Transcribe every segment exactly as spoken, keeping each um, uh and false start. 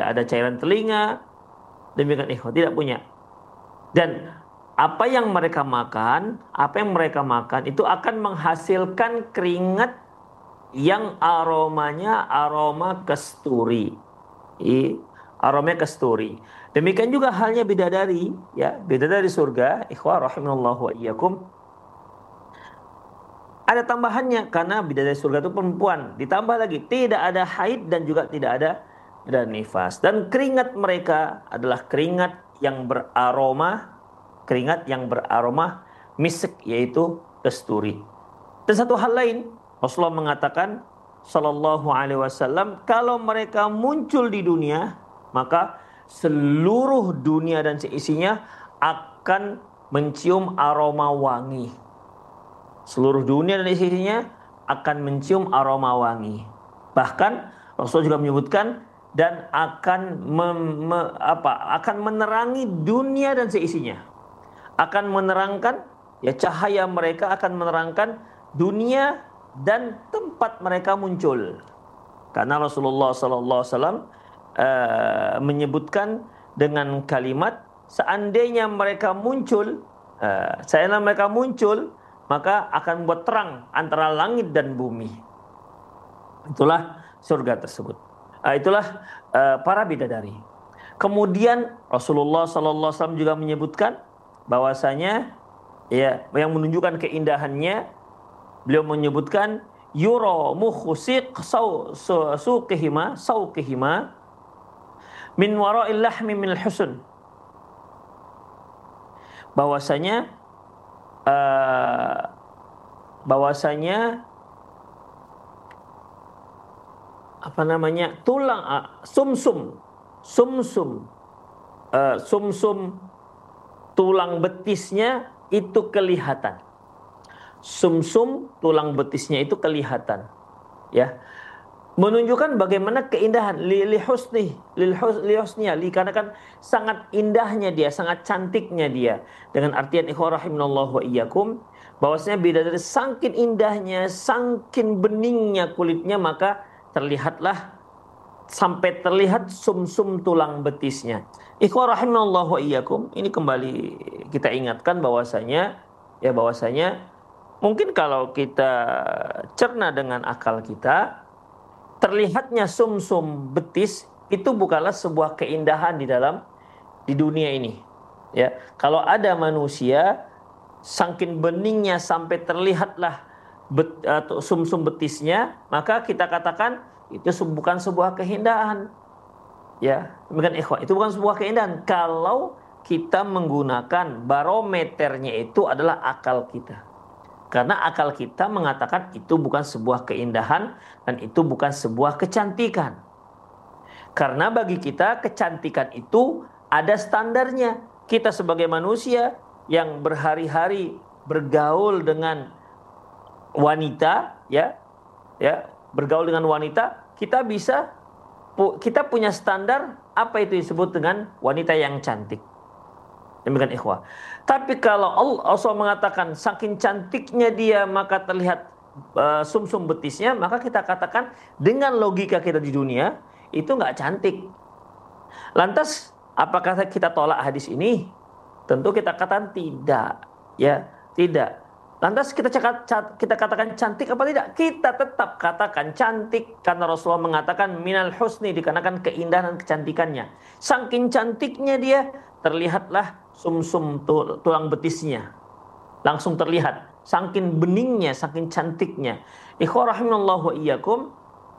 tidak ada cairan telinga, demikian ikhwah, tidak punya. Dan apa yang mereka makan, apa yang mereka makan itu akan menghasilkan keringat yang aromanya aroma kasturi. I, aromanya kasturi. Demikian juga halnya bidadari, ya, bidadari surga, ikhwah rahimallahu wa iyyakum. Ada tambahannya karena bidadari surga itu perempuan. Ditambah lagi tidak ada haid dan juga tidak ada dan nifas. Dan keringat mereka adalah keringat yang beraroma keringat yang beraroma misik, yaitu kasturi. Dan satu hal lain, Rasulullah mengatakan sallallahu alaihi wasallam, kalau mereka muncul di dunia, maka seluruh dunia dan seisinya akan mencium aroma wangi. Seluruh dunia dan isinya akan mencium aroma wangi. Bahkan Rasulullah juga menyebutkan dan akan mem, me, apa, akan menerangi dunia dan seisinya. Akan menerangkan, ya, cahaya mereka akan menerangkan dunia dan tempat mereka muncul. Karena Rasulullah sallallahu alaihi wasallam uh, menyebutkan dengan kalimat, seandainya mereka muncul, uh, seandainya mereka muncul, maka akan buat terang antara langit dan bumi. Itulah surga tersebut. Uh, itulah uh, para bidadari. Kemudian Rasulullah sallallahu alaihi wasallam juga menyebutkan bahwasanya, ya, yang menunjukkan keindahannya, beliau menyebutkan yura mukhusiq suqihima sauqihima min wara'il lahmi min al-husn. Bahwasanya uh, bahwasanya apa namanya? tulang uh, sumsum sumsum uh, sumsum tulang betisnya itu kelihatan. Sumsum tulang betisnya itu kelihatan, ya, menunjukkan bagaimana keindahan li husni lil husniya li, karena kan sangat indahnya dia, sangat cantiknya dia. Dengan artian ikhwah rahimanallahu wa iyyakum, bahwasanya bidadari saking indahnya, saking beningnya kulitnya, maka terlihatlah sampai terlihat sumsum tulang betisnya. Ikhwah rahimanallahu wa iyyakum, ini kembali kita ingatkan bahwasanya, ya, bahwasanya mungkin kalau kita cerna dengan akal kita, terlihatnya sumsum betis itu bukanlah sebuah keindahan di dalam di dunia ini, ya. Kalau ada manusia saking beningnya sampai terlihatlah bet, atau sumsum betisnya, maka kita katakan itu bukan sebuah keindahan, ya. Demikian ikhwah, itu bukan sebuah keindahan kalau kita menggunakan barometernya itu adalah akal kita. Karena akal kita mengatakan itu bukan sebuah keindahan dan itu bukan sebuah kecantikan. Karena bagi kita kecantikan itu ada standarnya. Kita sebagai manusia yang berhari-hari bergaul dengan wanita, ya, ya, bergaul dengan wanita, kita bisa kita punya standar apa itu disebut dengan wanita yang cantik. Demikian ikhwah. Tapi kalau Allah mengatakan saking cantiknya dia maka terlihat uh, sumsum betisnya, maka kita katakan dengan logika kita di dunia itu nggak cantik. Lantas apakah kita tolak hadis ini? Tentu kita katakan tidak, ya, tidak. Lantas kita cakap, kita katakan cantik apa tidak? Kita tetap katakan cantik karena Rasulullah mengatakan minal husni, dikarenakan keindahan dan kecantikannya. Saking cantiknya dia, terlihatlah sumsum tulang betisnya. Langsung terlihat. Saking beningnya, saking cantiknya. Ikhwah rahimallahu wa iyyakum.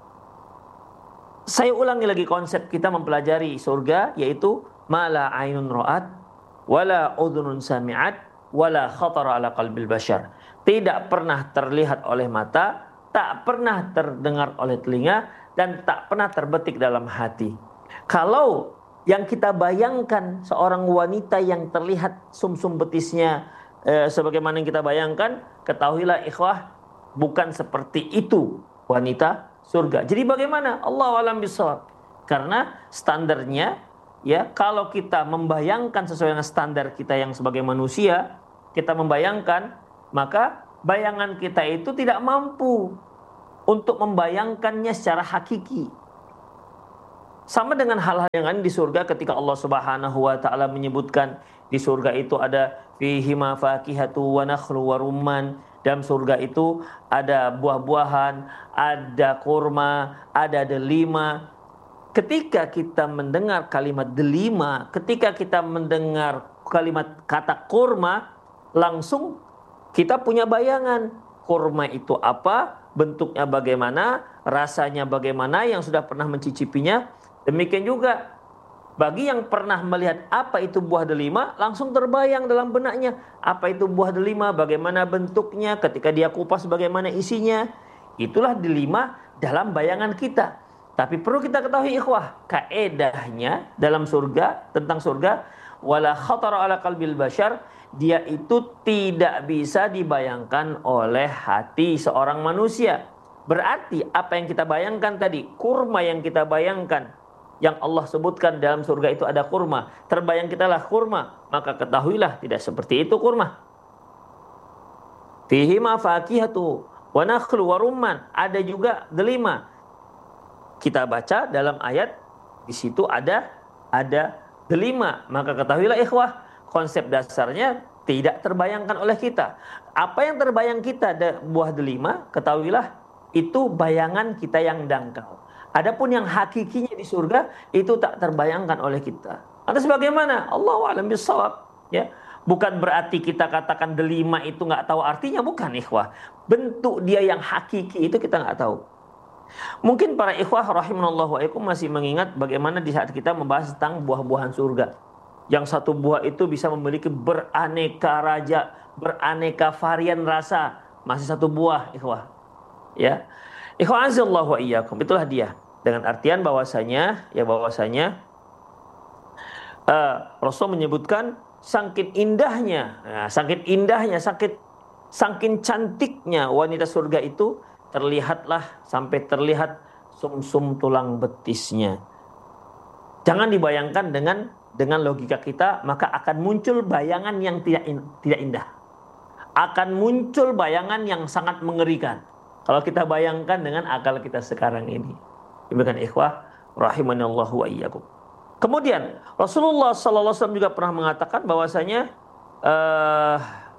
Saya ulangi lagi konsep kita mempelajari surga, yaitu mala ainun ra'at wala udhunun sami'at wala khatara ala qalbil bashar. Tidak pernah terlihat oleh mata, tak pernah terdengar oleh telinga, dan tak pernah terbetik dalam hati. Kalau yang kita bayangkan seorang wanita yang terlihat sumsum betisnya eh, sebagaimana yang kita bayangkan, ketahuilah ikhwah, bukan seperti itu wanita surga. Jadi bagaimana? Allahu a'lam bishawab. Karena standarnya, ya, kalau kita membayangkan sesuai dengan standar kita yang sebagai manusia, kita membayangkan, maka bayangan kita itu tidak mampu untuk membayangkannya secara hakiki. Sama dengan hal-hal yang lain di surga ketika Allah Subhanahu wa taala menyebutkan di surga itu ada fihi ma fakihatu wa nakhlu wa rumman. Dalam surga itu ada buah-buahan, ada kurma, ada delima. Ketika kita mendengar kalimat delima, ketika kita mendengar kalimat kata kurma, langsung kita punya bayangan. Kurma itu apa? Bentuknya bagaimana? Rasanya bagaimana? Yang sudah pernah mencicipinya. Demikian juga bagi yang pernah melihat apa itu buah delima, langsung terbayang dalam benaknya apa itu buah delima, bagaimana bentuknya, ketika dia kupas bagaimana isinya. Itulah delima dalam bayangan kita. Tapi perlu kita ketahui ikhwah, kaedahnya dalam surga, tentang surga, wala khatara ala qalbil bashar, dia itu tidak bisa dibayangkan oleh hati seorang manusia. Berarti apa yang kita bayangkan tadi, kurma yang kita bayangkan, yang Allah sebutkan dalam surga itu ada kurma, terbayang kita lah kurma, maka ketahuilah tidak seperti itu kurma. Fihi ma fakihatu wa nakhlu wa rumman, ada juga delima. Kita baca dalam ayat di situ ada ada delima, maka ketahuilah ikhwah, konsep dasarnya tidak terbayangkan oleh kita. Apa yang terbayang kita ada buah delima, ketahuilah itu bayangan kita yang dangkal. Adapun yang hakikinya di surga itu tak terbayangkan oleh kita. Lantas bagaimana? Allahu a'lam bishawab. Ya, bukan berarti kita katakan delima itu nggak tahu artinya, bukan ikhwah. Bentuk dia yang hakiki itu kita nggak tahu. Mungkin para ikhwah rahimanallahu wa iyyakum masih mengingat bagaimana di saat kita membahas tentang buah-buahan surga. Yang satu buah itu bisa memiliki beraneka raja, beraneka varian rasa. Masih satu buah ikhwah. Ya. Ikhwan azallahu wa iyyakum, itulah dia. Dengan artian bahwasanya, ya bahwasanya uh, Rasul menyebutkan saking indahnya, nah, saking indahnya, saking saking cantiknya wanita surga itu, terlihatlah sampai terlihat sumsum tulang betisnya. Jangan dibayangkan dengan dengan logika kita, maka akan muncul bayangan yang tidak in, tidak indah. Akan muncul bayangan yang sangat mengerikan. Kalau kita bayangkan dengan akal kita sekarang ini. Demikian ikhwah rahimanallahu wa iyyakum. Kemudian Rasulullah sallallahu alaihi wasallam juga pernah mengatakan bahwasanya uh,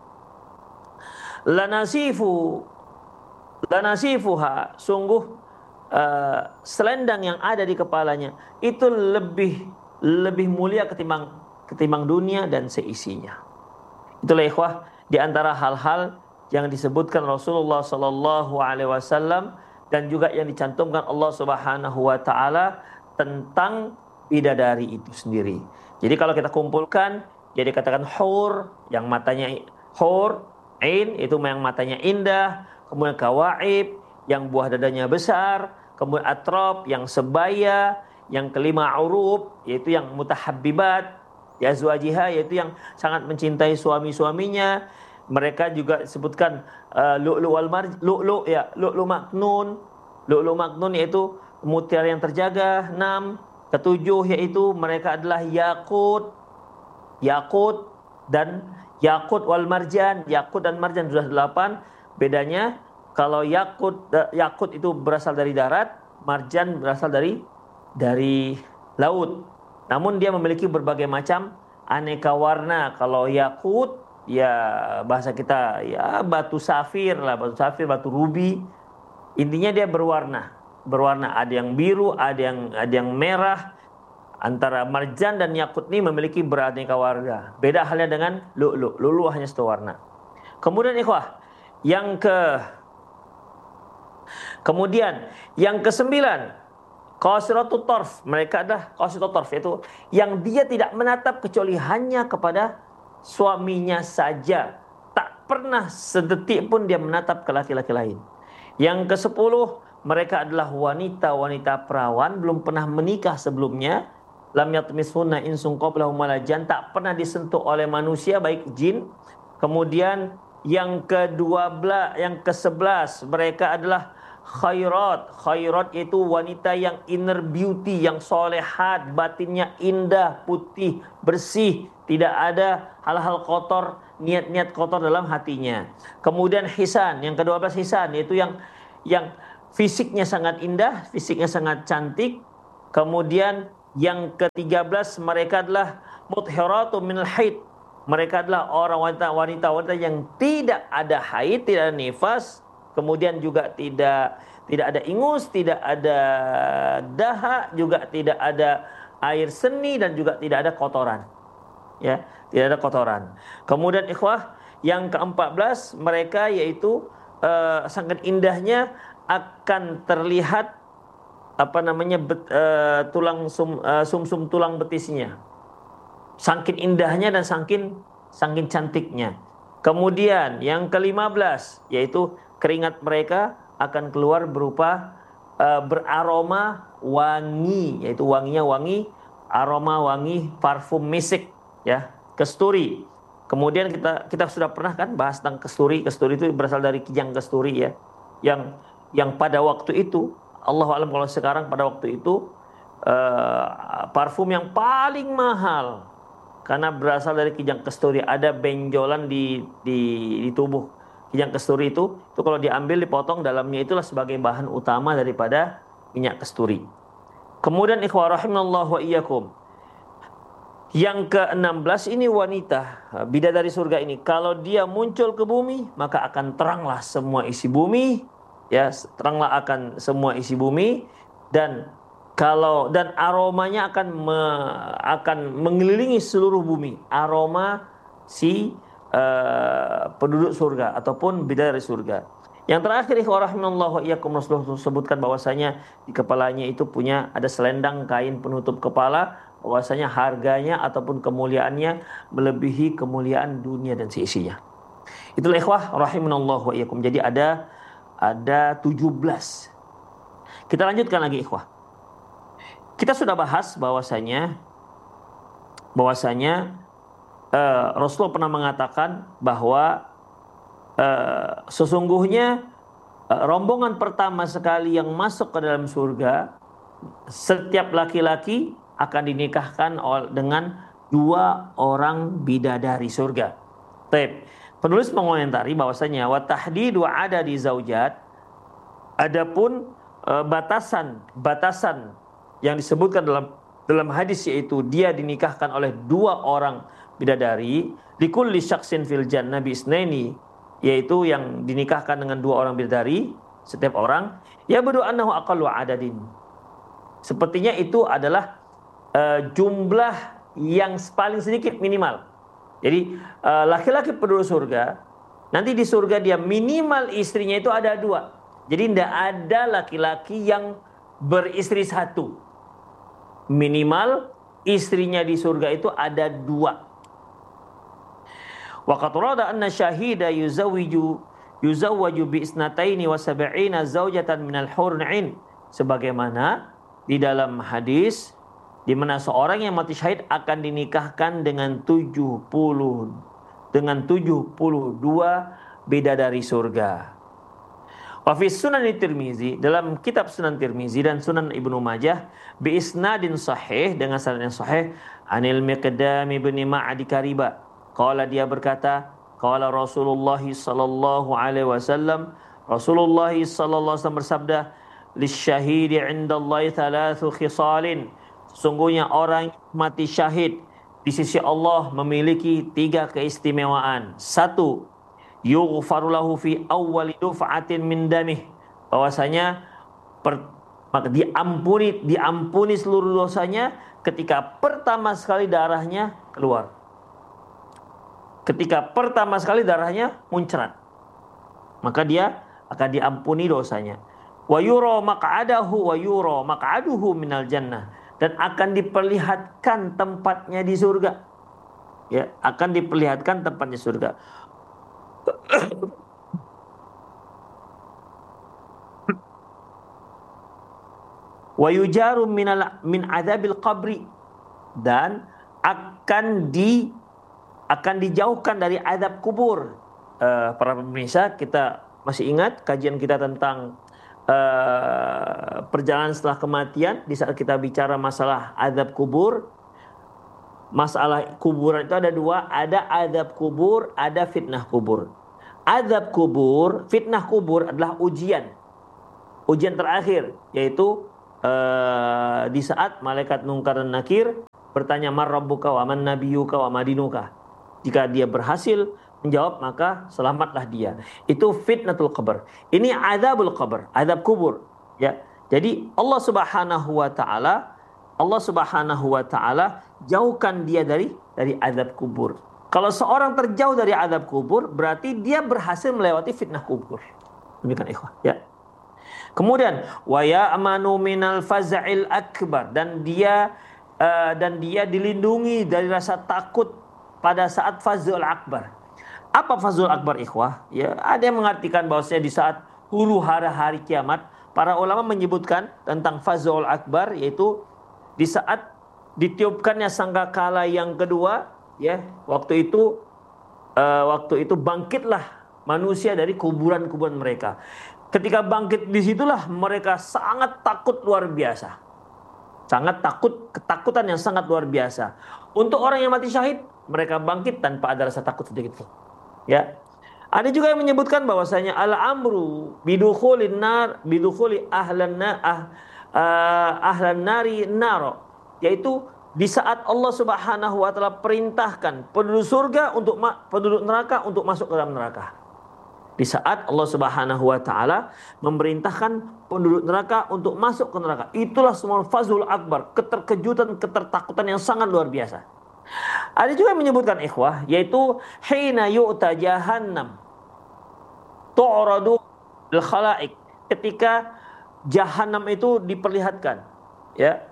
lanasifu lanasifuha, sungguh uh, selendang yang ada di kepalanya itu lebih lebih mulia ketimbang ketimbang dunia dan seisinya. Itulah ikhwah di antara hal-hal yang disebutkan Rasulullah sallallahu alaihi wasallam dan juga yang dicantumkan Allah Subhanahu wa taala tentang bidadari itu sendiri. Jadi kalau kita kumpulkan, jadi katakan hur, yang matanya hur, ain itu yang matanya indah, kemudian kawaib yang buah dadanya besar, kemudian atrab yang sebaya, yang kelima urub yaitu yang mutahabbibat, ya azwajiha yaitu yang sangat mencintai suami-suaminya. Mereka juga sebutkan uh, lu'lu' wal marj, lu'lu' ya, lu'lu' maknun. Lu'lu' maknun yaitu mutiara yang terjaga. Enam, ketujuh yaitu mereka adalah yakut, yakut dan yakut wal marjan. Yakut dan marjan sudah delapan. Bedanya kalau yakut yakut itu berasal dari darat, marjan berasal dari dari laut. Namun dia memiliki berbagai macam aneka warna. Kalau yakut ya bahasa kita ya batu safir lah, batu safir, batu rubi. Intinya dia berwarna, berwarna ada yang biru, ada yang ada yang merah. Antara marjan dan yakut ini memiliki beraneka warna. Beda halnya dengan lu'lu'. Lu'lu' hanya satu warna. Kemudian ikhwah, yang ke kemudian yang kesembilan, qasiratut tarf. Mereka adalah qasiratut tarf, yaitu yang dia tidak menatap kecuali hanya kepada suaminya saja, tak pernah sedetik pun dia menatap ke laki-laki lain. Yang kesepuluh, mereka adalah wanita-wanita perawan, belum pernah menikah sebelumnya. Lam yatmisunna insun qablahum wala jan, tak pernah disentuh oleh manusia baik jin. Kemudian yang kedua belas, yang kesebelas, mereka adalah khairat. Khairat itu wanita yang inner beauty, yang solehat, batinnya indah, putih, bersih, tidak ada hal-hal kotor, niat-niat kotor dalam hatinya. Kemudian hisan, yang kedua belas hisan, yaitu yang yang fisiknya sangat indah, fisiknya sangat cantik, Kemudian yang ketiga belas, mereka adalah muthiratun minal haid. Mereka adalah orang wanita-wanita yang tidak ada haid, tidak ada nifas, kemudian juga tidak tidak ada ingus, tidak ada dahak, juga tidak ada air seni, dan juga tidak ada kotoran. Ya, tidak ada kotoran. Kemudian ikhwah, yang keempat belas, mereka yaitu uh, sangat indahnya akan terlihat apa namanya bet, uh, tulang sum, uh, sumsum tulang betisnya. Saking indahnya dan saking saking cantiknya. Kemudian yang kelima belas, yaitu keringat mereka akan keluar berupa uh, beraroma wangi, yaitu wanginya wangi aroma wangi parfum misik, ya, kesturi. Kemudian kita kita sudah pernah kan bahas tentang kesturi. Kesturi itu berasal dari kijang kesturi, ya, yang yang pada waktu itu, Allah alam kalau sekarang, pada waktu itu uh, parfum yang paling mahal karena berasal dari kijang kesturi. Ada benjolan di di, di tubuh kijang kesturi itu, itu kalau diambil dipotong dalamnya, itulah sebagai bahan utama daripada minyak kesturi. Kemudian ikhwah rahimallahu wa iyyakum, yang keenam belas ini wanita bidadari surga ini, kalau dia muncul ke bumi maka akan teranglah semua isi bumi, ya, teranglah akan semua isi bumi, dan kalau dan aromanya akan me, akan mengelilingi seluruh bumi, aroma si uh, penduduk surga ataupun bidadari surga. Yang terakhir ikhwah rahimallahu wa iyyakum, Rasulullah sebutkan bahwasanya di kepalanya itu punya ada selendang kain penutup kepala, bahwasanya harganya ataupun kemuliaannya melebihi kemuliaan dunia dan seisinya. Itulah ikhwah rahimallahu wa iyyakum. Jadi ada ada tujuh belas. Kita lanjutkan lagi ikhwah. Kita sudah bahas bahwasanya bahwasanya uh, Rasulullah pernah mengatakan bahwa uh, sesungguhnya uh, rombongan pertama sekali yang masuk ke dalam surga, setiap laki-laki akan dinikahkan dengan dua orang bidadari surga. Baik. Penulis mengomentari bahwasanya wa tahdidu adadi zaujat, adapun uh, batasan batasan yang disebutkan dalam dalam hadis, yaitu dia dinikahkan oleh dua orang bidadari, likulli syaksin fil jannah bi isnaini, yaitu yang dinikahkan dengan dua orang bidadari setiap orang, ya badu annahu aqallu adadin, sepertinya itu adalah uh, jumlah yang paling sedikit, minimal. Jadi uh, laki-laki penduduk surga, nanti di surga dia minimal istrinya itu ada dua. Jadi tidak ada laki-laki yang beristri satu. Minimal istrinya di surga itu ada dua. Wa qad rada anna syahida yuzawwiju yuzawwaju bi isnataini wa sab'ina zaujatan minal hurun 'ain, sebagaimana di dalam hadis di mana seorang yang mati syahid akan dinikahkan dengan tujuh puluh dengan tujuh puluh dua bidadari surga. Wa fi Sunan Tirmizi, dalam kitab Sunan Tirmizi dan Sunan Ibnu Majah, bi isnadin sahih, dengan sanad yang sahih, anil Miqdam bin Ma'adi Kariba, qala, dia berkata, qala Rasulullah sallallahu alaihi wasallam, Rasulullah sallallahu alaihi wasallam bersabda, lisyahidi 'indallahi thalathu khisalin, sesungguhnya orang mati syahid di sisi Allah memiliki tiga keistimewaan. Satu, yughfaru lahu fi awwali duf'atin min damih, bahwasanya per, maka diampuni diampuni seluruh dosanya ketika pertama sekali darahnya keluar. Ketika pertama sekali darahnya muncrat, maka dia akan diampuni dosanya. Wa yura maq'adahu wa yura maq'aduhu minal jannah, dan akan diperlihatkan tempatnya di surga. Ya, akan diperlihatkan tempatnya surga. Wa yujaru minal min adzabil qabri, dan akan di akan dijauhkan dari azab kubur. Uh, para pemirsa, kita masih ingat kajian kita tentang uh, perjalanan setelah kematian, di saat kita bicara masalah azab kubur. Masalah kuburan itu ada dua, ada azab kubur, ada fitnah kubur. Azab kubur, fitnah kubur adalah ujian. Ujian terakhir, yaitu uh, di saat malaikat Munkar dan Nakir bertanya man rabbuka wa man nabiyyuka wa madinuka. Jika dia berhasil menjawab maka selamatlah dia. Itu fitnatul qabr. Ini azabul qabr, azab kubur, ya. Jadi Allah Subhanahu wa taala Allah Subhanahu wa taala jauhkan dia dari dari azab kubur. Kalau seorang terjauh dari azab kubur berarti dia berhasil melewati fitnah kubur. Demikian ikhwah, ya. Kemudian wa ya'manu minal faza'il akbar, dan dia uh, dan dia dilindungi dari rasa takut pada saat fazul akbar. Apa fazul akbar ikhwah? Ya, ada yang mengartikan bahwasanya di saat huru hara hari kiamat, para ulama menyebutkan tentang fazul akbar yaitu di saat ditiupkannya sangkakala yang kedua, ya, waktu itu uh, waktu itu bangkitlah manusia dari kuburan-kuburan mereka. Ketika bangkit disitulah mereka sangat takut luar biasa. Sangat takut, ketakutan yang sangat luar biasa. Untuk orang yang mati syahid, mereka bangkit tanpa ada rasa takut sedikit pun. Ya. Ada juga yang menyebutkan bahwasanya al-amru bidukhulin nar bidukhuli ahlan na ah, uh, ahlan nari naro, yaitu di saat Allah Subhanahu wa taala perintahkan penduduk surga untuk ma- penduduk neraka untuk masuk ke dalam neraka. Di saat Allah Subhanahu wa taala memerintahkan penduduk neraka untuk masuk ke neraka. Itulah semua fazul akbar, keterkejutan, ketertakutan yang sangat luar biasa. Ada juga yang menyebutkan ikhwah, yaitu hina yu'ta jahannam tu'radu al khalaik, ketika jahannam itu diperlihatkan, ya.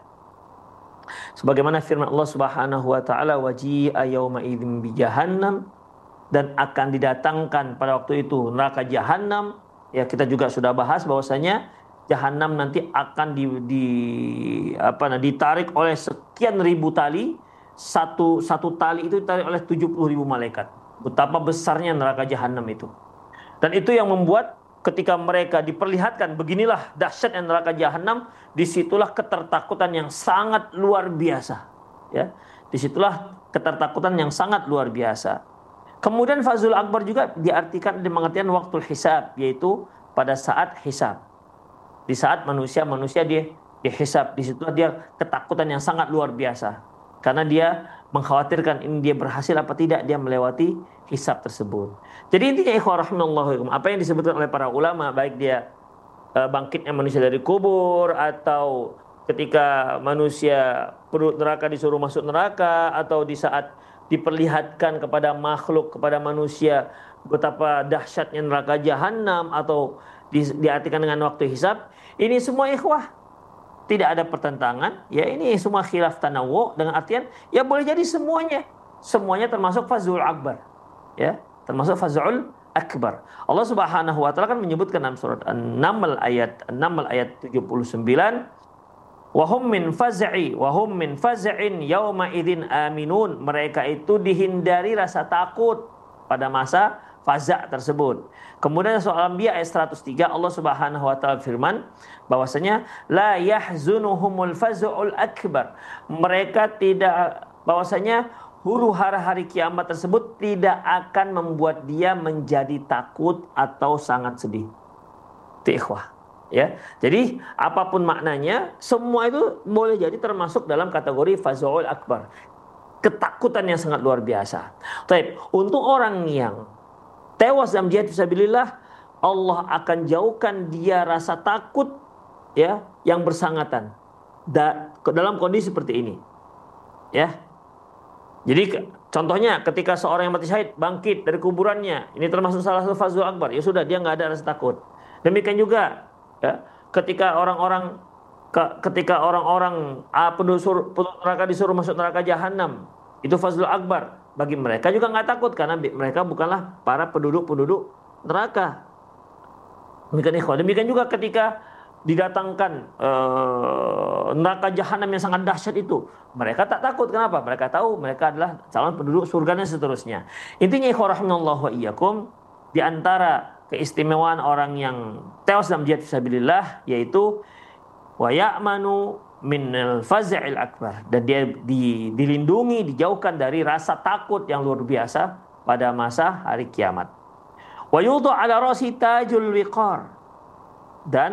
Sebagaimana firman Allah Subhanahu wa taala, waji'a yauma idzin bi jahannam, dan akan didatangkan pada waktu itu neraka jahanam. Ya, kita juga sudah bahas bahwasanya jahanam nanti akan di, di apa nah ditarik oleh sekian ribu tali. Satu satu tali itu ditarik oleh tujuh puluh ribu malaikat. Betapa besarnya neraka jahanam itu. Dan itu yang membuat ketika mereka diperlihatkan beginilah dahsyatnya neraka jahanam, disitulah ketertakutan yang sangat luar biasa, ya. Disitulah ketertakutan yang sangat luar biasa. Kemudian fazul akbar juga diartikan di pengertian waktu hisab, yaitu pada saat hisab. Di saat manusia-manusia dia dihisab, di situlah dia ketakutan yang sangat luar biasa. Karena dia mengkhawatirkan ini dia berhasil apa tidak dia melewati hisab tersebut. Jadi intinya ikhwah rahimallahu, apa yang disebutkan oleh para ulama, baik dia uh, bangkitnya manusia dari kubur, atau ketika manusia penduduk neraka disuruh masuk neraka, atau di saat diperlihatkan kepada makhluk, kepada manusia betapa dahsyatnya neraka jahanam, atau di, diartikan dengan waktu hisab, ini semua ikhwah tidak ada pertentangan, ya. Ini semua khilaf tanawu, dengan artian ya boleh jadi semuanya, semuanya termasuk fazul akbar, ya, termasuk fazul akbar. Allah Subhanahu wa taala kan menyebutkan dalam surat An-Naml ayat An-Naml ayat tujuh puluh sembilan, wa hum min faz'i wa hum min faz'in yauma idzin aminun, mereka itu dihindari rasa takut pada masa faza' tersebut. Kemudian soal Anbiya ayat seratus tiga, Allah Subhanahu wa taala firman bahwasanya la yahzunuhumul faz'ul akbar, mereka tidak, bahwasanya huru hara hari kiamat tersebut tidak akan membuat dia menjadi takut atau sangat sedih. Itu ikhwah, ya. Jadi apapun maknanya, semua itu boleh jadi termasuk dalam kategori faz'ul akbar, ketakutan yang sangat luar biasa. Baik, untuk orang yang tewas dalam jihad fisabilillah, Allah akan jauhkan dia rasa takut, ya, yang bersangatan da, dalam kondisi seperti ini, ya. Jadi contohnya ketika seorang yang mati syahid bangkit dari kuburannya, ini termasuk salah satu fazul akbar, ya sudah, dia nggak ada rasa takut. Demikian juga, ya, ketika orang-orang ketika orang-orang ah, penduduk neraka disuruh masuk neraka jahanam, itu fazul akbar. Bagi mereka juga nggak takut karena mereka bukanlah para penduduk-penduduk neraka. Demikian ikhwah. Demikian juga ketika didatangkan uh, neraka jahanam yang sangat dahsyat itu, mereka tak takut. Kenapa? Mereka tahu mereka adalah calon penduduk surga dan seterusnya. Intinya ikhwah rahimallahu wa iyyakum, di antara keistimewaan orang yang tewas dalam jihad fisabilillah yaitu wa ya'manu minal faz'il akbar, dan dia di, dilindungi, dijauhkan dari rasa takut yang luar biasa pada masa hari kiamat. Wa yudha ala rasi tajul wiqar, dan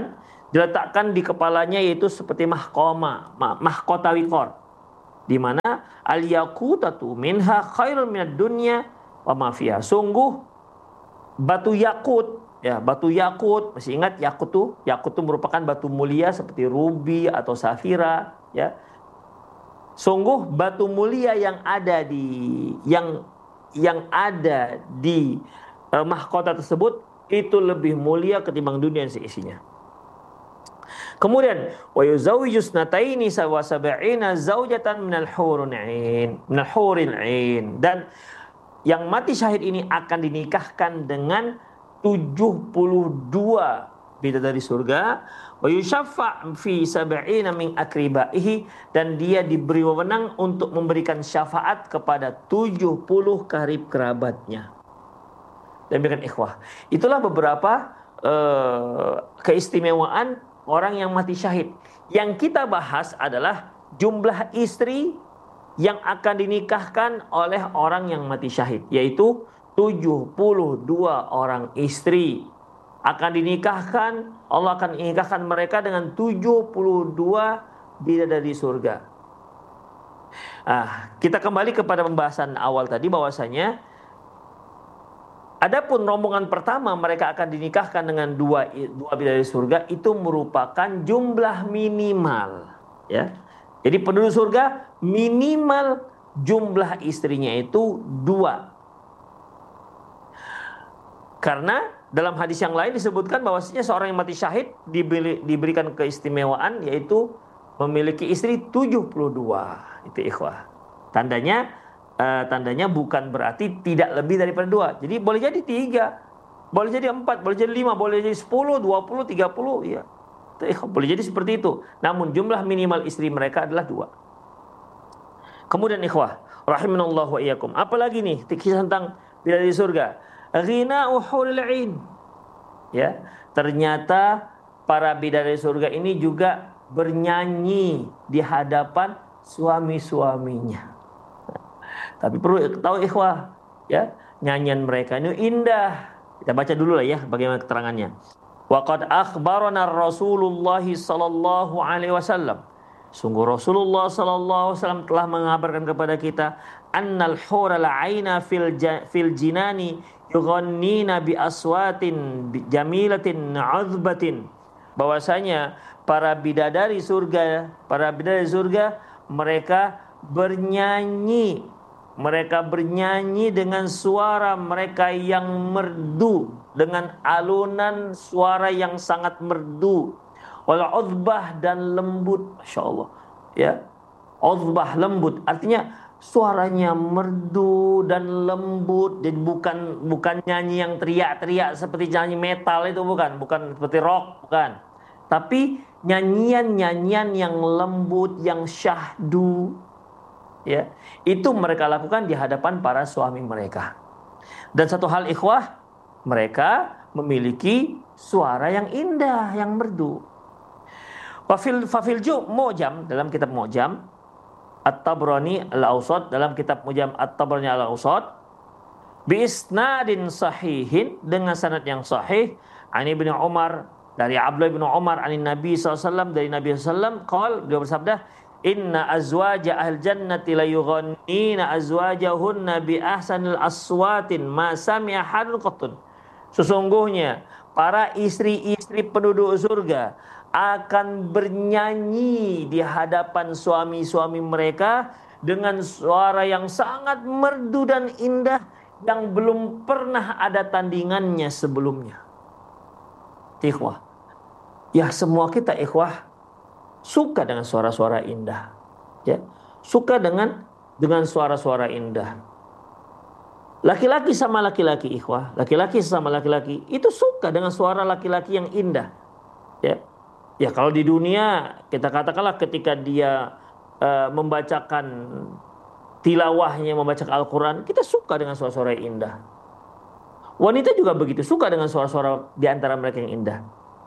diletakkan di kepalanya yaitu seperti mahkoma, mahkota wikor, di mana al-yaqutatu minha khairun minad dunya wa ma fiha. Sungguh batu yakut, ya, batu yakut, masih ingat yakut tuh? Yakut itu merupakan batu mulia seperti rubi atau safira, ya. Sungguh batu mulia yang ada di yang yang ada di uh, mahkota tersebut itu lebih mulia ketimbang dunia yang seisinya. Kemudian wa yuzawwiju snataini wa sab'ina zaujatan minal hurul 'ain, minal huril 'ain, dan yang mati syahid ini akan dinikahkan dengan tujuh puluh dua bidadari surga, wa yushaffa' fi sab'ina min akribaihi, dan dia diberi wewenang untuk memberikan syafaat kepada tujuh puluh karib kerabatnya. Demikian ikhwah. Itulah beberapa uh, keistimewaan orang yang mati syahid. Yang kita bahas adalah jumlah istri yang akan dinikahkan oleh orang yang mati syahid, yaitu tujuh puluh dua orang istri akan dinikahkan. Allah akan menikahkan mereka dengan tujuh puluh dua bidadari surga. Ah, kita kembali kepada pembahasan awal tadi, bahwasanya adapun rombongan pertama mereka akan dinikahkan dengan dua dua bidadari surga, itu merupakan jumlah minimal, ya. Jadi penduduk surga minimal jumlah istrinya itu dua. Karena dalam hadis yang lain disebutkan bahwasanya seorang yang mati syahid diberi, diberikan keistimewaan, yaitu memiliki istri tujuh puluh dua. Itu ikhwah. Tandanya uh, tandanya bukan berarti tidak lebih daripada dua. Jadi boleh jadi tiga, boleh jadi empat, boleh jadi lima, boleh jadi sepuluh, dua puluh, tiga puluh, ya. Boleh jadi seperti itu. Namun jumlah minimal istri mereka adalah dua. Kemudian ikhwah rahimanallahu wa iyyakum, apalagi nih kisah tentang bidadari surga? Ghina'u huril 'ain. Ya, ternyata para bidadari surga ini juga bernyanyi di hadapan suami-suaminya. Tapi perlu tahu ikhwah, ya, nyanyian mereka ini indah. Kita baca dulu lah ya bagaimana keterangannya. Wa qad akhbarana Rasulullah sallallahu alaihi wasallam. Sungguh Rasulullah sallallahu alaihi wasallam telah mengabarkan kepada kita, annal hural 'aina fil fil jinani yughannina bi aswatin jamilatin 'udbatin. Bahwasanya para bidadari surga, para bidadari surga mereka bernyanyi, mereka bernyanyi dengan suara mereka yang merdu, dengan alunan suara yang sangat merdu. Wal 'udbah, dan lembut, masyaallah, ya. 'Udbah, lembut, artinya suaranya merdu dan lembut, dan bukan bukan nyanyi yang teriak-teriak seperti nyanyi metal itu, bukan, bukan seperti rock, bukan. Tapi nyanyian-nyanyian yang lembut, yang syahdu, ya. Itu mereka lakukan di hadapan para suami mereka. Dan satu hal ikhwah, mereka memiliki suara yang indah, yang merdu. Fafil fafil ju Mu'jam, dalam kitab Mu'jam At-Tabrani Al-Awsat, dalam kitab Mu'jam At-Tabrani Al-Awsat, bi isnadin sahihin, dengan sanad yang sahih, ani Ibnu Umar, dari Abdullah bin Umar, anin Nabi sallallahu alaihi wasallam, dari Nabi sallallahu alaihi wasallam, qol, beliau bersabda, inna azwaja ahli jannati la yughannina azwajahunna bi ahsanil aswatin ma sami'a hadun qattun. Sesungguhnya para istri-istri penduduk surga akan bernyanyi di hadapan suami-suami mereka dengan suara yang sangat merdu dan indah, yang belum pernah ada tandingannya sebelumnya. Ikhwah, ya, semua kita ikhwah suka dengan suara-suara indah, ya, suka dengan dengan suara-suara indah. Laki-laki sama laki-laki ikhwah, laki-laki sama laki-laki itu suka dengan suara laki-laki yang indah, ya. Ya, kalau di dunia kita katakanlah ketika dia uh, membacakan tilawahnya, membacakan Al-Quran, kita suka dengan suara-suara yang indah. Wanita juga begitu, suka dengan suara-suara di antara mereka yang indah.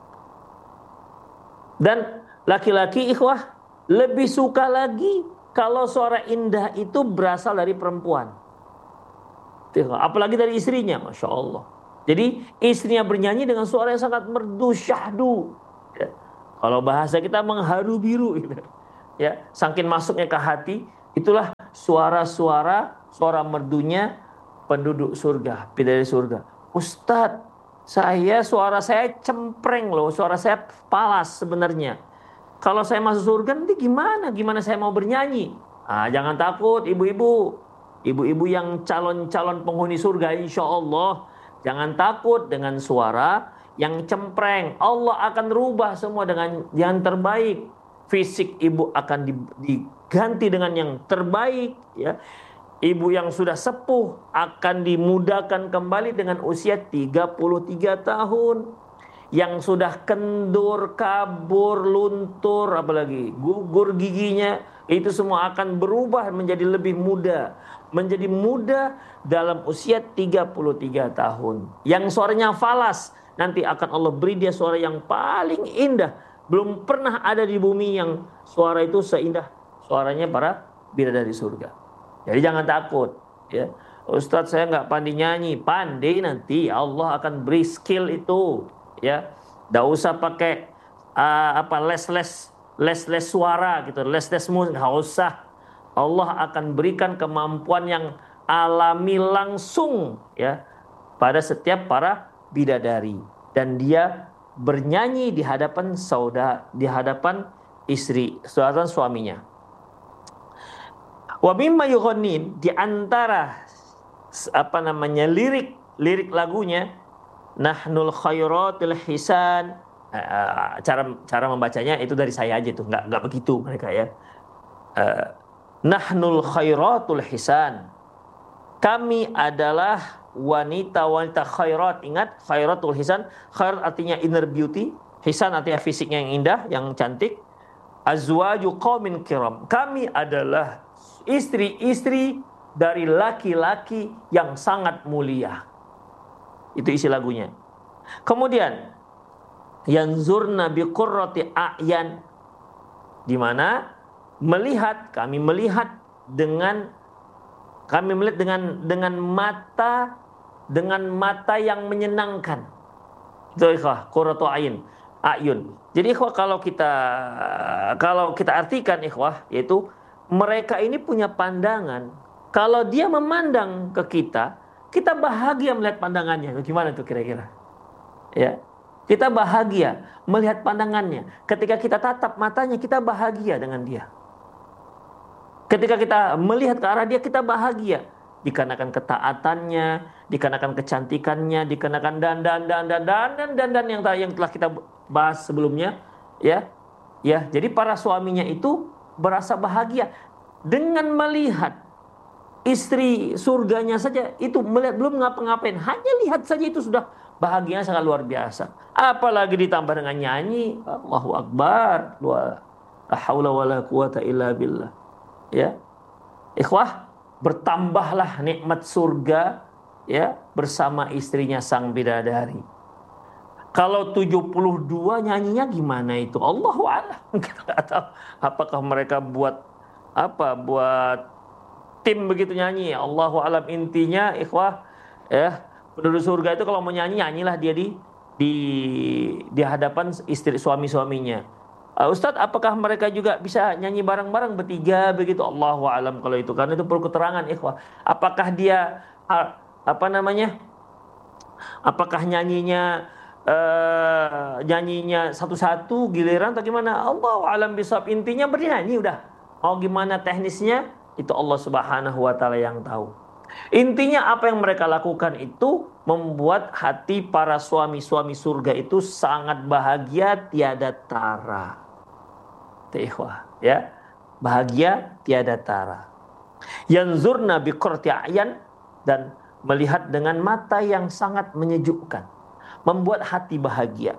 Dan laki-laki ikhwah lebih suka lagi kalau suara indah itu berasal dari perempuan. Apalagi dari istrinya, Masya Allah. Jadi istrinya bernyanyi dengan suara yang sangat merdu, syahdu, ya. Kalau bahasa kita mengharu biru gitu. Ya, saking masuknya ke hati, itulah suara-suara suara merdunya penduduk surga, bidadari surga. Ustadz, saya suara saya cempreng loh, suara saya palas sebenarnya. Kalau saya masuk surga nanti gimana? Gimana saya mau bernyanyi? Ah, jangan takut ibu-ibu. Ibu-ibu yang calon-calon penghuni surga insya Allah. Jangan takut dengan suara yang cempreng. Allah akan rubah semua dengan yang terbaik. Fisik ibu akan diganti dengan yang terbaik. Ya. Ibu yang sudah sepuh akan dimudahkan kembali dengan usia tiga puluh tiga tahun. Yang sudah kendur, kabur, luntur, apalagi gugur giginya, itu semua akan berubah menjadi lebih muda. Menjadi muda dalam usia tiga puluh tiga tahun. Yang suaranya falas, nanti akan Allah beri dia suara yang paling indah. Belum pernah ada di bumi yang suara itu seindah suaranya para bidadari surga. Jadi jangan takut, ya. Ustadz, saya nggak pandai nyanyi. Pandai nanti, Allah akan beri skill itu. Ya, nggak usah pakai uh, apa les-les les-les suara gitu, les-les musik, nggak usah. Allah akan berikan kemampuan yang alami langsung ya pada setiap para bidadari, dan dia bernyanyi di hadapan saudara, di hadapan istri, saudara suaminya. Wa mimma yughannin, di antara apa namanya lirik lirik lagunya, Nahnul khairatul hisan. Uh, cara cara membacanya itu dari saya aja tuh, nggak nggak begitu mereka ya. Uh, Nahnul khairatul hisan. Kami adalah wanita-wanita khairat. Ingat, khairatul hisan. Khairat artinya inner beauty, hisan artinya fisiknya yang indah, yang cantik. Azwaju qaumin kiram. Kami adalah istri-istri dari laki-laki yang sangat mulia. Itu isi lagunya. Kemudian yanzurna biqurrati a'yan, di mana melihat, kami melihat dengan kami melihat dengan dengan mata dengan mata yang menyenangkan. Itu ikhwah, qurratu a'yun, a'yun. Jadi ikhwah, kalau kita kalau kita artikan ikhwah, yaitu mereka ini punya pandangan. Kalau dia memandang ke kita, kita bahagia melihat pandangannya. Gimana tuh kira-kira? Ya, kita bahagia melihat pandangannya. Ketika kita tatap matanya, kita bahagia dengan dia. Ketika kita melihat ke arah dia, kita bahagia. Dikarenakan ketaatannya, dikarenakan kecantikannya, dikarenakan dandan dandan dandan dandan yang yang telah kita bahas sebelumnya, ya. Ya, jadi para suaminya itu berasa bahagia dengan melihat istri surganya saja. Itu melihat, belum ngapa-ngapain, hanya lihat saja itu sudah bahagianya sangat luar biasa. Apalagi ditambah dengan nyanyi, Allahu Akbar, la haula wala quwata illa billah. Ya, ikhwah, bertambahlah nikmat surga ya bersama istrinya sang bidadari. Kalau tujuh puluh dua nyanyinya gimana itu? Allahu a'lam. Kita nggak tahu apakah mereka buat apa, buat tim begitu nyanyi. Allahu a'lam. Intinya ikhwah ya, penduduk surga itu kalau mau nyanyi, nyanyilah dia di di di hadapan istri suami-suaminya. Uh, Ustadz, apakah mereka juga bisa nyanyi bareng-bareng bertiga begitu? Allahu a'lam kalau itu, karena itu perlu keterangan ikhwah. Apakah dia apa namanya? Apakah nyanyinya Uh, nyanyinya satu-satu giliran atau gimana? Allahu a'lam bishawab. Intinya bernyanyi udah. Mau gimana teknisnya itu Allah Subhanahu wa taala yang tahu. Intinya apa yang mereka lakukan itu membuat hati para suami-suami surga itu sangat bahagia tiada tara. Ikhwah, ya. Bahagia tiada tara. Yanzurna biqurrati a'yan, dan melihat dengan mata yang sangat menyejukkan, membuat hati bahagia.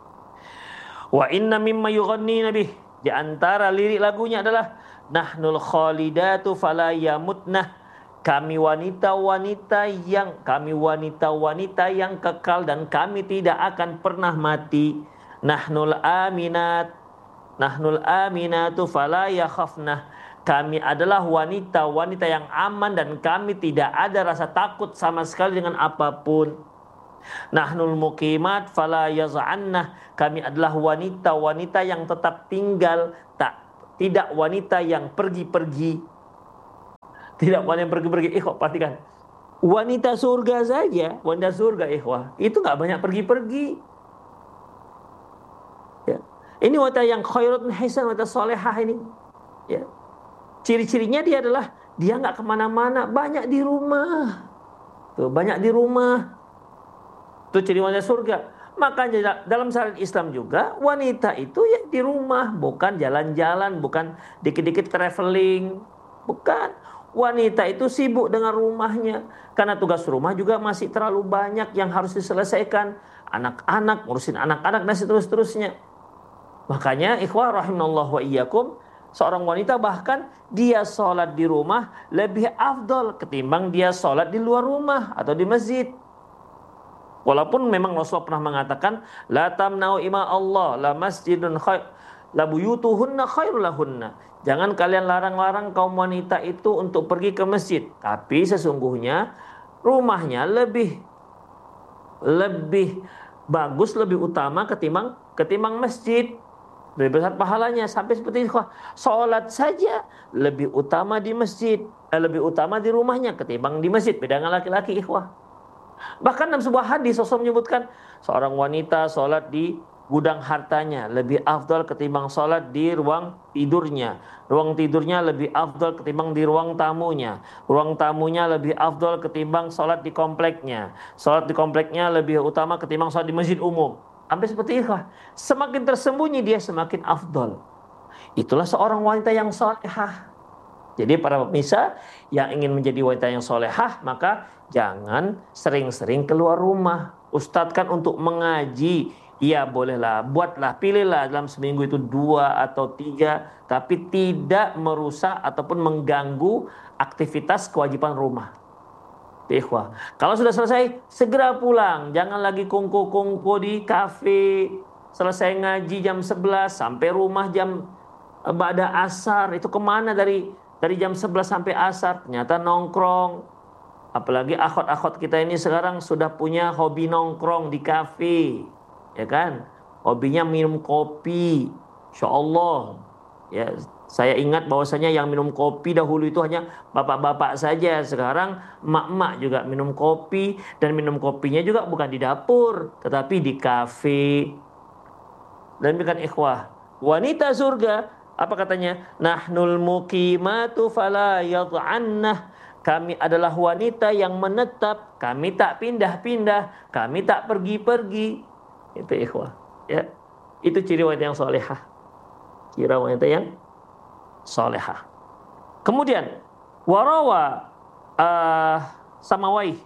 Wa inna mimma yughannina bih, di antara lirik lagunya adalah nahnul khalidatu fala yamutnah. Kami wanita-wanita yang kami wanita-wanita yang kekal dan kami tidak akan pernah mati. Nahnul aminat, nahnul aminatu fala yakhafnah. Kami adalah wanita-wanita yang aman dan kami tidak ada rasa takut sama sekali dengan apapun. Nahnul muqimat fala yaz'anna, kami adalah wanita-wanita yang tetap tinggal, tak tidak wanita yang pergi-pergi. Tidak wanita yang pergi-pergi. Ikhwah, perhatikan. Wanita surga saja, wanita surga ikhwah, itu nggak banyak pergi-pergi. Ya. Ini wanita yang khairatun hisan, wanita solehah ini. Ya. Ciri-cirinya dia adalah dia nggak kemana-mana, banyak di rumah. Tuh, banyak di rumah. Itu ciri wanita surga. Makanya dalam syariat Islam juga wanita itu ya di rumah, bukan jalan-jalan, bukan dikit-dikit traveling, bukan. Wanita itu sibuk dengan rumahnya karena tugas rumah juga masih terlalu banyak yang harus diselesaikan. Anak-anak, ngurusin anak-anak dan seterus-terusnya. Makanya ikhwah rahimallahu wa iyyakum, seorang wanita bahkan dia sholat di rumah lebih afdol ketimbang dia sholat di luar rumah atau di masjid. Walaupun memang Rasulullah pernah mengatakan la tamna'u ima Allah la masjidun khair la buyutuhunna khairul lahunna. Jangan kalian larang-larang kaum wanita itu untuk pergi ke masjid, tapi sesungguhnya rumahnya lebih lebih bagus, lebih utama ketimbang ketimbang masjid. Lebih besar pahalanya. Sampai seperti itu, sholat saja lebih utama di masjid, eh, lebih utama di rumahnya ketimbang di masjid. Beda dengan laki-laki, ikhwah. Bahkan dalam sebuah hadis Rasul menyebutkan seorang wanita sholat di gudang hartanya lebih afdal ketimbang sholat di ruang tidurnya. Ruang tidurnya lebih afdal ketimbang di ruang tamunya. Ruang tamunya lebih afdal ketimbang sholat di kompleknya. Sholat di kompleknya lebih utama ketimbang sholat di masjid umum. Sampai seperti itu. Semakin tersembunyi dia semakin afdal. Itulah seorang wanita yang solehah. Jadi para pemirsa yang ingin menjadi wanita yang solehah, maka jangan sering-sering keluar rumah. Ustadz kan untuk mengaji, ya bolehlah, buatlah, pilihlah dalam seminggu itu dua atau tiga, tapi tidak merusak ataupun mengganggu aktivitas kewajiban rumah. Ikhwah, kalau sudah selesai segera pulang, jangan lagi kungku-kungku di kafe. Selesai ngaji jam sebelas sampai rumah jam ba'da asar, itu kemana dari dari jam sebelas sampai asar? Ternyata nongkrong. Apalagi akhwat-akhwat kita ini sekarang sudah punya hobi nongkrong di kafe, ya kan? Hobinya minum kopi. Insya Allah, ya, saya ingat bahwasanya yang minum kopi dahulu itu hanya bapak-bapak saja. Sekarang emak-emak juga minum kopi, dan minum kopinya juga bukan di dapur, tetapi di kafe. Dan bukan ikhwah, wanita surga apa katanya? Nahnul muqimatu fala yad'annah. Kami adalah wanita yang menetap, kami tak pindah-pindah, kami tak pergi-pergi. Itu ikhwah, ya. Itu ciri wanita yang solehah. Ciri wanita yang solehah. Kemudian warawa uh, Samawai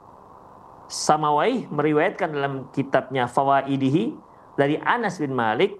Samawai meriwayatkan dalam kitabnya Fawaidihi dari Anas bin Malik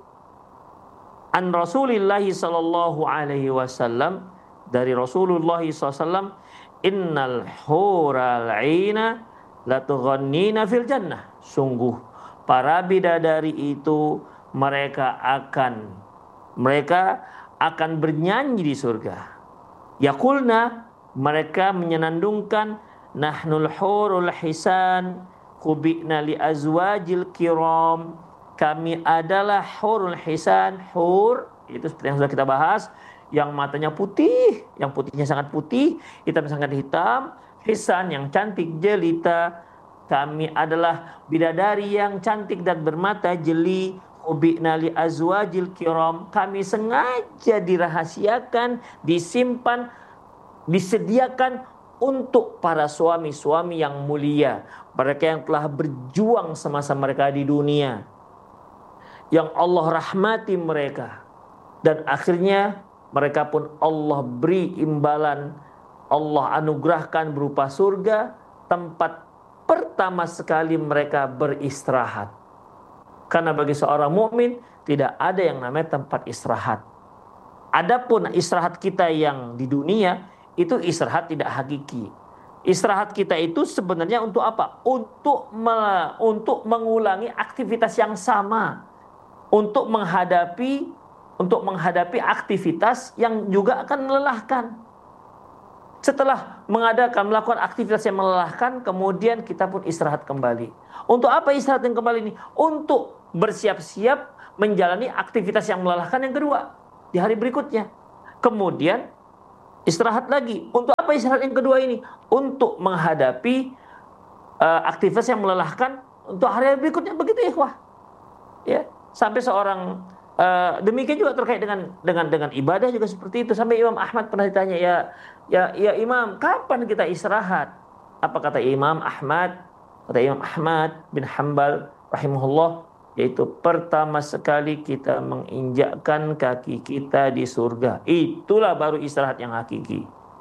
an Rasulillahi sallallahu alaihi wasallam, dari Rasulullah sallallahu alaihi wasallam, innal hural aina latughannina fil jannah. Sungguh para bidadari itu mereka akan mereka akan bernyanyi di surga. Yaqulna, mereka menyenandungkan, nahnul hurul hisan kubi'na li azwajil kiram. Kami adalah hurul hisan. Hur itu seperti yang sudah kita bahas, yang matanya putih, yang putihnya sangat putih, hitam sangat hitam. Hisan yang cantik jelita. Kami adalah bidadari yang cantik dan bermata jeli. Ubi'na li azwajil kiram. Kami sengaja dirahasiakan, disimpan, disediakan untuk para suami-suami yang mulia, mereka yang telah berjuang semasa mereka di dunia, yang Allah rahmati mereka, dan akhirnya mereka pun Allah beri imbalan, Allah anugerahkan berupa surga, tempat pertama sekali mereka beristirahat. Karena bagi seorang mukmin tidak ada yang namanya tempat istirahat. Adapun istirahat kita yang di dunia itu istirahat tidak hakiki. Istirahat kita itu sebenarnya untuk apa? Untuk me, untuk mengulangi aktivitas yang sama, untuk menghadapi untuk menghadapi aktivitas yang juga akan melelahkan. Setelah mengadakan, melakukan aktivitas yang melelahkan, kemudian kita pun istirahat kembali. Untuk apa istirahat yang kembali ini? Untuk bersiap-siap menjalani aktivitas yang melelahkan yang kedua di hari berikutnya. Kemudian istirahat lagi. Untuk apa istirahat yang kedua ini? Untuk menghadapi uh, aktivitas yang melelahkan untuk hari berikutnya. Begitu ikhwah. Ya, sampai seorang Uh, demikian juga terkait dengan dengan dengan ibadah juga seperti itu. Sampai Imam Ahmad pernah ditanya, ya ya ya Imam, kapan kita istirahat? Apa kata Imam Ahmad? Kata Imam Ahmad bin Hanbal rahimahullah, yaitu pertama sekali kita menginjakkan kaki kita di surga, itulah baru istirahat yang hakiki.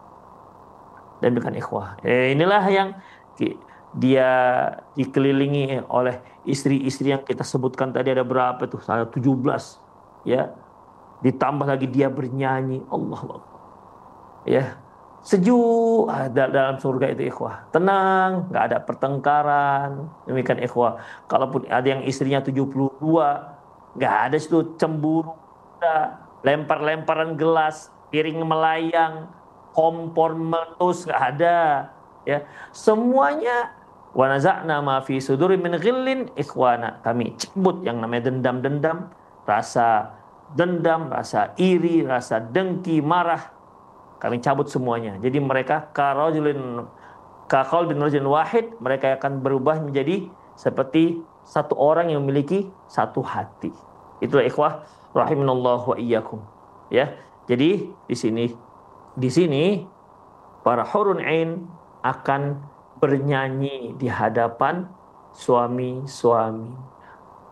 Dan bukan ikhwah. Eh, inilah yang dia dikelilingi oleh istri-istri yang kita sebutkan tadi, ada berapa tuh? tujuh belas. Ya, ditambah lagi dia bernyanyi, Allah Allah, ya, sejuk dalam surga itu ikhwah, tenang, nggak ada pertengkaran. Demikian ikhwah, kalaupun ada yang istrinya tujuh puluh dua, nggak ada situ cemburu, lempar-lemparan gelas, piring melayang, kompor meletus, nggak ada, ya, semuanya. Wa naza'na ma fi suduri min ghillin ikhwana, kami cabut yang namanya dendam-dendam, rasa dendam, rasa iri, rasa dengki, marah, kami cabut semuanya. Jadi mereka karajulin kakal bin rajulin wahid, mereka akan berubah menjadi seperti satu orang yang memiliki satu hati. Itulah ikhwah rahimanallahu wa iyyakum. Ya. Jadi di sini di sini para hurun ain akan bernyanyi di hadapan suami-suami.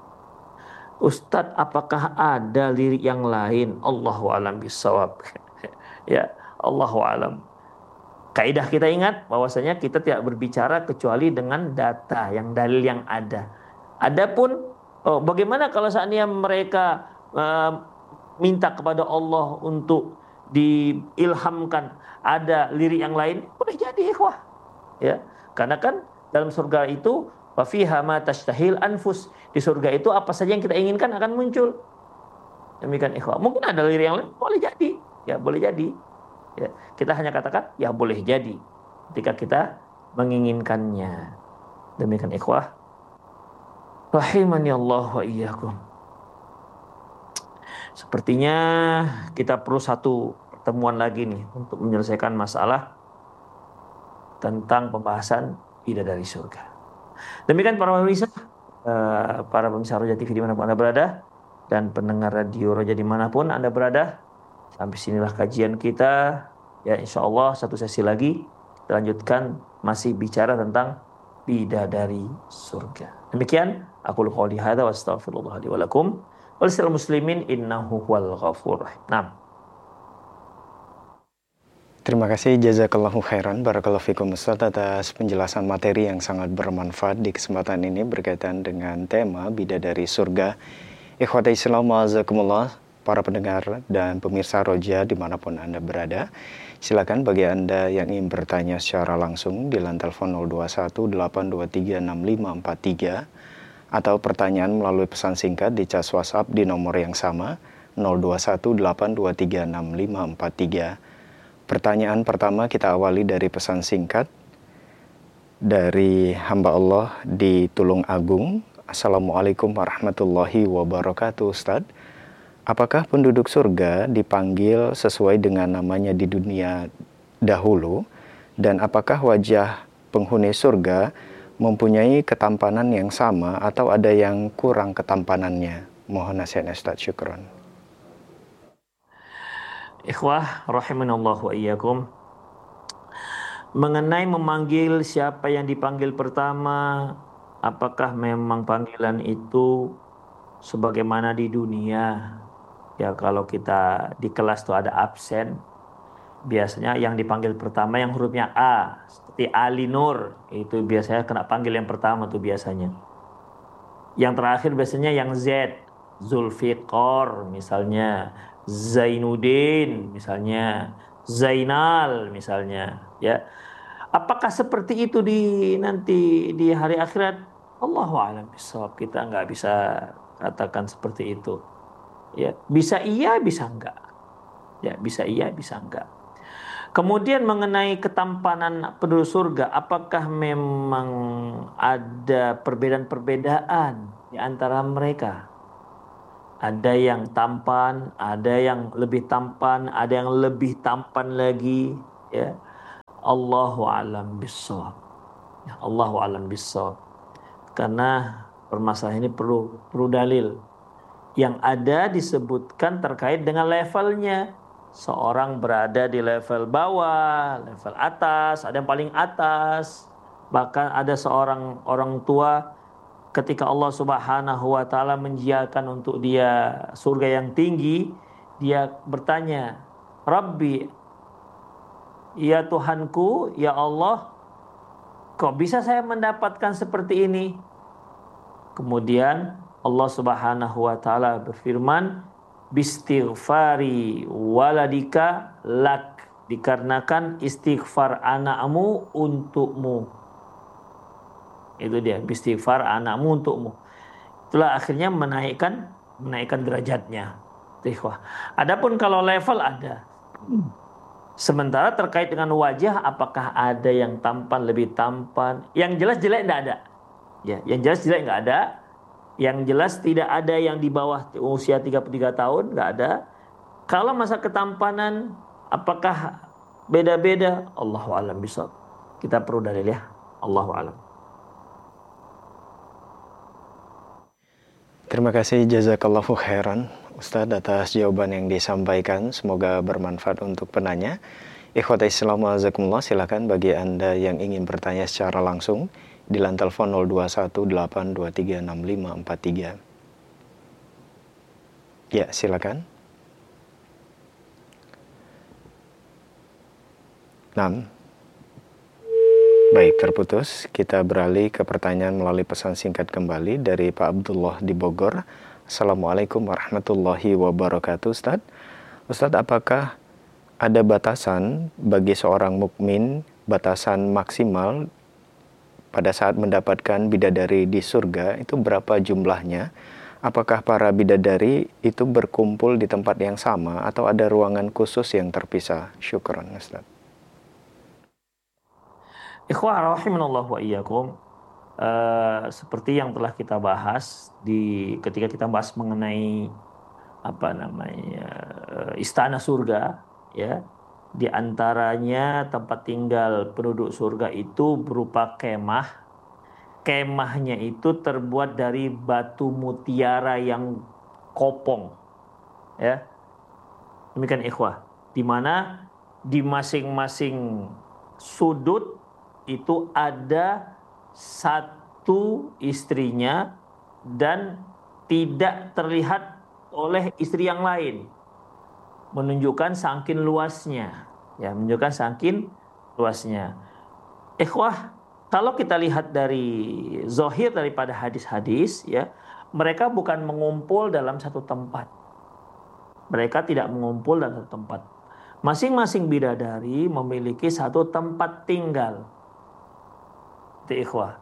Ustadz, apakah ada lirik yang lain? Allahu a'lam bishawab. Ya, Allahu a'lam. Kaidah kita ingat bahwasanya kita tidak berbicara kecuali dengan data, yang dalil yang ada. Adapun oh, bagaimana kalau seandainya mereka uh, minta kepada Allah untuk diilhamkan ada lirik yang lain, boleh jadi ikhwah. Ya, karena kan dalam surga itu wa fiha ma tashtahil anfus, di surga itu apa saja yang kita inginkan akan muncul. Demikian ikhwah. Mungkin ada lirik yang lain, boleh jadi. Ya, boleh jadi. Ya, kita hanya katakan ya boleh jadi ketika kita menginginkannya. Demikian ikhwah rahimani Allah wa iyyakum. Sepertinya kita perlu satu pertemuan lagi nih untuk menyelesaikan masalah tentang pembahasan bidadari surga. Demikian para pemirsa, uh, para pemirsa Roja T V dimanapun Anda berada, dan pendengar radio Roja dimanapun Anda berada. Sampai sinilah kajian kita. Ya, insya Allah satu sesi lagi kita lanjutkan, masih bicara tentang bidadari surga. Demikian, aku qouli hadza wa astaghfirullah li wa lakum wa lisal muslimin innahu huwal ghafurur rahim. Nah. Terima kasih, jazakallahu khairan, barakallahu fikum Ustaz, atas penjelasan materi yang sangat bermanfaat di kesempatan ini berkaitan dengan tema bidadari surga. Ikhwata Islam wa'azakumullah, para pendengar dan pemirsa Roja dimanapun Anda berada, silakan bagi Anda yang ingin bertanya secara langsung di line telepon nol dua satu delapan dua tiga enam lima empat tiga atau pertanyaan melalui pesan singkat di cas WhatsApp di nomor yang sama nol dua satu delapan dua tiga enam lima empat tiga. Pertanyaan pertama kita awali dari pesan singkat dari hamba Allah di Tulung Agung. Assalamualaikum warahmatullahi wabarakatuh Ustaz. Apakah penduduk surga dipanggil sesuai dengan namanya di dunia dahulu? Dan apakah wajah penghuni surga mempunyai ketampanan yang sama atau ada yang kurang ketampanannya? Mohon nasihatnya Ustaz, syukron. Ikhwah rahimanallahu wa iyyakum. Mengenai memanggil siapa yang dipanggil pertama, apakah memang panggilan itu sebagaimana di dunia? Ya, kalau kita di kelas tuh ada absen, biasanya yang dipanggil pertama yang hurufnya A, seperti Ali Nur, itu biasanya kena panggil yang pertama tuh biasanya. Yang terakhir biasanya yang Z, Zulfiqar misalnya, Zainuddin misalnya, Zainal misalnya, ya. Apakah seperti itu di nanti di hari akhirat? Allahu a'lam bishawab. Kita nggak bisa katakan seperti itu. Ya, bisa iya, bisa enggak. Ya, bisa iya, bisa enggak. Kemudian mengenai ketampanan penduduk surga, apakah memang ada perbedaan-perbedaan di antara mereka? Ada yang tampan, ada yang lebih tampan, ada yang lebih tampan lagi, ya. Allahu a'lam bissawab. Allahu a'lam bissawab. Karena permasalahan ini perlu perlu dalil. Yang ada disebutkan terkait dengan levelnya. Seorang berada di level bawah, level atas, ada yang paling atas. Bahkan ada seorang orang tua ketika Allah Subhanahu wa taala menjiakan untuk dia surga yang tinggi, dia bertanya, "Rabbi, ya Tuhanku, ya Allah, kok bisa saya mendapatkan seperti ini?" Kemudian Allah Subhanahu wa taala berfirman, "Bistighfari waladika lak." Dikarenakan istighfar anakmu untukmu. Itu dia, istighfar anakmu untukmu. Itulah akhirnya menaikkan menaikkan derajatnya. Ikhwah. Adapun kalau level ada. Sementara terkait dengan wajah, apakah ada yang tampan lebih tampan? Yang jelas jelek tidak ada. Ya, yang jelas jelek nggak ada. Yang jelas tidak ada yang di bawah usia tiga puluh tiga tahun, nggak ada. Kalau masa ketampanan, apakah beda-beda? Allahu a'lam bishawab. Kita perlu dalil ya. Allahu a'lam. Terima kasih jazakallahu khairan Ustadz atas jawaban yang disampaikan. Semoga bermanfaat untuk penanya. Ikhwata Islam azakumullah, silakan bagi Anda yang ingin bertanya secara langsung di line telepon nol dua satu delapan dua tiga enam lima empat tiga. Ya, silakan. enam. Baik, terputus. Kita beralih ke pertanyaan melalui pesan singkat kembali dari Pak Abdullah di Bogor. Assalamualaikum warahmatullahi wabarakatuh, Ustadz. Ustadz, apakah ada batasan bagi seorang mukmin, batasan maksimal pada saat mendapatkan bidadari di surga itu berapa jumlahnya? Apakah para bidadari itu berkumpul di tempat yang sama atau ada ruangan khusus yang terpisah? Syukran, Ustadz. Ikhwah rahimanallah wa iyyakum. Uh, seperti yang telah kita bahas di ketika kita bahas mengenai apa namanya uh, istana surga, ya. Di antaranya tempat tinggal penduduk surga itu berupa kemah. Kemahnya itu terbuat dari batu mutiara yang kopong, ya. Demikian ikhwah, di mana di masing-masing sudut itu ada satu istrinya dan tidak terlihat oleh istri yang lain, menunjukkan saking luasnya, ya, menunjukkan saking luasnya. Ikhwah, kalau kita lihat dari zahir daripada hadis-hadis, ya, mereka bukan mengumpul dalam satu tempat. Mereka tidak mengumpul dalam satu tempat. Masing-masing bidadari memiliki satu tempat tinggal. Itu ikhwah.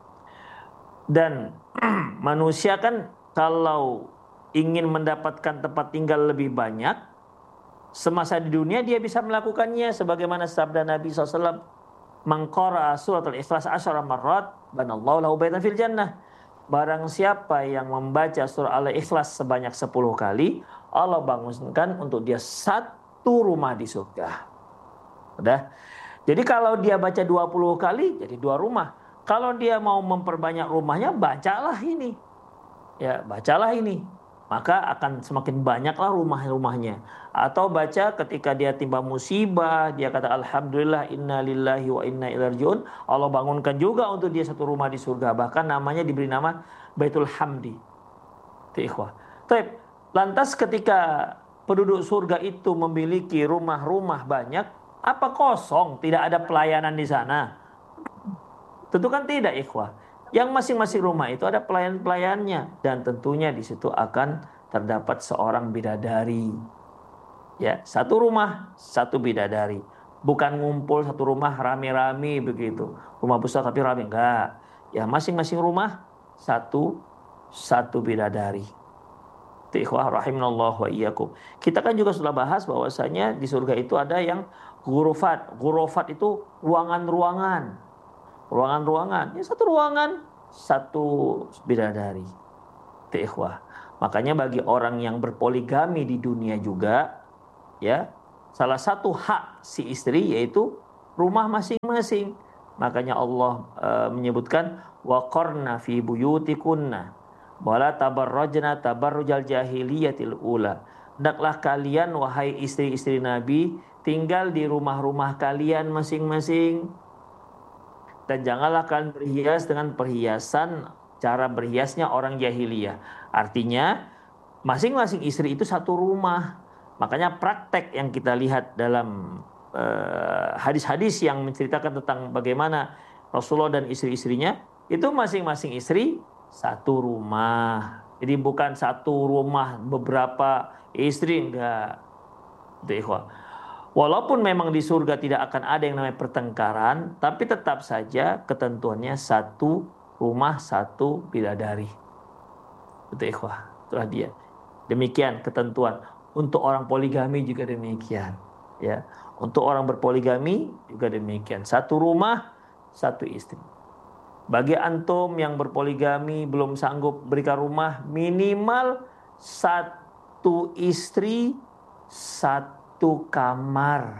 Dan manusia kan kalau ingin mendapatkan tempat tinggal lebih banyak, semasa di dunia dia bisa melakukannya sebagaimana sabda Nabi shallallahu alaihi wasallam, "Man qara'a suratul Ikhlas asyara marrat, banallahu lahu baitan fil jannah." Barang siapa yang membaca surah Al-Ikhlas sebanyak sepuluh kali, Allah bangunkan untuk dia satu rumah di surga. Udah. Jadi kalau dia baca dua puluh kali, jadi dua rumah. Kalau dia mau memperbanyak rumahnya, bacalah ini. Ya, bacalah ini. Maka akan semakin banyaklah rumah-rumahnya. Atau baca ketika dia timba musibah, dia kata alhamdulillah inna lillahi wa inna ilaihi rajiun. Allah bangunkan juga untuk dia satu rumah di surga. Bahkan namanya diberi nama Baitul Hamdi. Itu ikhwah. Taib. Lantas ketika penduduk surga itu memiliki rumah-rumah banyak, apa kosong tidak ada pelayanan di sana? Tentu kan tidak, ikhwah. Yang masing-masing rumah itu ada pelayan-pelayannya, dan tentunya di situ akan terdapat seorang bidadari. Ya, satu rumah, satu bidadari. Bukan ngumpul satu rumah rame-rame begitu. Rumah besar tapi rame, enggak. Ya, masing-masing rumah satu satu bidadari. Ikhwah rahimanallah wa iyyakum. Kita kan juga sudah bahas bahwasanya di surga itu ada yang Ghurafat, ghurafat itu ruangan-ruangan. Ruangan-ruangan, ya satu ruangan, satu bidadari. Itu ikhwah. Makanya bagi orang yang berpoligami di dunia juga, ya, salah satu hak si istri yaitu rumah masing-masing. Makanya Allah uh, menyebutkan waqarna fi buyutikunna wala tabarrajna tabarrujal jahiliyatil ula. Hendaklah kalian wahai istri-istri Nabi tinggal di rumah-rumah kalian masing-masing dan janganlah kalian berhias dengan perhiasan cara berhiasnya orang jahiliyah. Artinya masing-masing istri itu satu rumah. Makanya praktek yang kita lihat dalam uh, hadis-hadis yang menceritakan tentang bagaimana Rasulullah dan istri-istrinya, itu masing-masing istri satu rumah. Jadi bukan satu rumah beberapa istri, enggak. Itu ikhwah. Walaupun memang di surga tidak akan ada yang namanya pertengkaran, tapi tetap saja ketentuannya satu rumah, satu bidadari. Itu ikhwah, itulah dia. Demikian ketentuan. Untuk orang poligami juga demikian, ya. Untuk orang berpoligami juga demikian. Satu rumah, satu istri. Bagi antum yang berpoligami belum sanggup berikan rumah, minimal satu istri, satu kamar.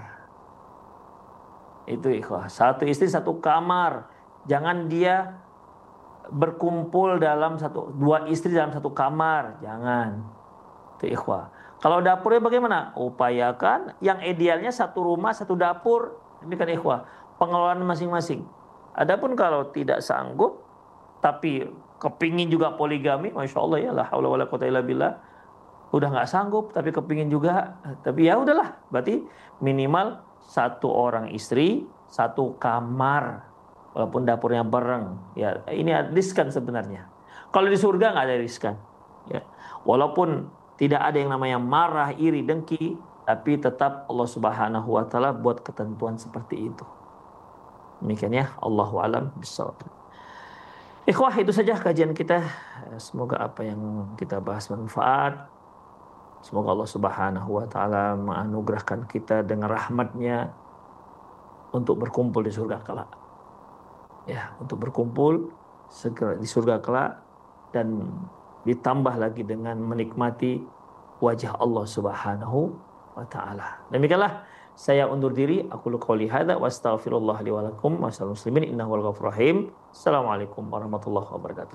Itu ikhwah. Satu istri, satu kamar. Jangan dia berkumpul dalam satu, dua istri dalam satu kamar. Jangan. Itu ikhwah. Kalau dapurnya bagaimana? Upayakan yang idealnya satu rumah, satu dapur. Demikian ikhwah. Pengelolaan masing-masing. Adapun kalau tidak sanggup, tapi kepingin juga poligami, masya Allah ya, la haula wala quwwata illa billah. Udah nggak sanggup, tapi kepingin juga, tapi ya udahlah. Berarti minimal satu orang istri, satu kamar, walaupun dapurnya bareng. Ya, ini riskan sebenarnya. Kalau di surga nggak ada riskan. Ya, walaupun tidak ada yang namanya marah, iri, dengki, tapi tetap Allah Subhanahu wa taala buat ketentuan seperti itu. Demikian ya, Allahu a'lam bishawab. Ikhwah, itu saja kajian kita. Semoga apa yang kita bahas bermanfaat. Semoga Allah Subhanahu wa taala menganugerahkan kita dengan rahmat-Nya untuk berkumpul di surga kelak. Ya, untuk berkumpul segera di surga kelak dan ditambah lagi dengan menikmati wajah Allah Subhanahu wa taala. Demikianlah saya undur diri. Aku qouli hadza wa astaghfirullah li wa lakum wa sallallahu muslimin innahu wal ghafurur rahim. Assalamualaikum warahmatullahi wabarakatuh.